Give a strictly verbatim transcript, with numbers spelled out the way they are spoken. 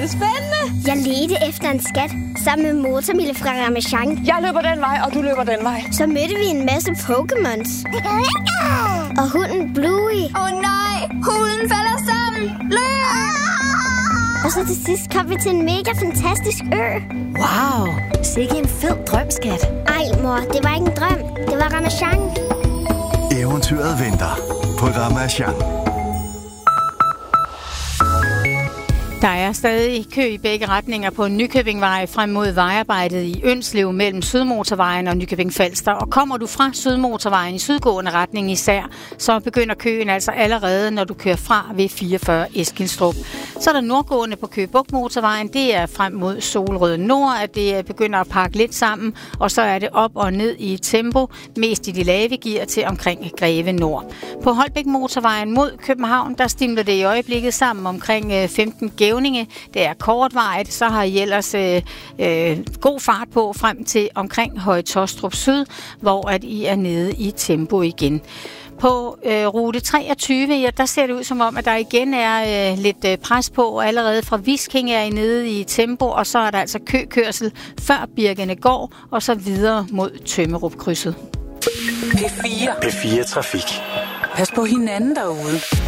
det spændende. Jeg ledte efter en skat sammen med Motormille fra Ramasjang. Jeg løber den vej, og du løber den vej. Så mødte vi en masse Pokémons. Og hunden Bluey. Åh oh, nej, hunden falder sammen. Løb! Og så til sidst kom vi til en mega fantastisk ø. Wow, sikke en fed drøm, skat. Ej, mor, det var ikke en drøm. Det var Ramasjang. Eventyret venter på Ramasjang. Der er stadig kø i begge retninger på Nykøbingvej frem mod vejarbejdet i Ønslev mellem Sydmotorvejen og Nykøbing Falster. Og kommer du fra Sydmotorvejen i sydgående retning især, så begynder køen altså allerede, når du kører fra ved fireogfyrre Eskilstrup. Så er der nordgående på Køge Bugt Motorvejen. Det er frem mod Solrød Nord, at det begynder at pakke lidt sammen. Og så er det op og ned i tempo, mest i de lave gear til omkring Greve Nord. På Holbæk Motorvejen mod København, der stimler det i øjeblikket sammen omkring femten Gævninge. Det er kortvarigt, så har I ellers øh, øh, god fart på frem til omkring Høje Taastrup Syd, hvor at I er nede i tempo igen. På øh, rute treogtyve, ja, der ser det ud som om, at der igen er øh, lidt øh, pres på. Allerede fra Visking er I nede i tempo, og så er der altså køkørsel før Birkenegård, og så videre mod Tømmerup-krydset. P fire. P fire Trafik. Pas på hinanden derude.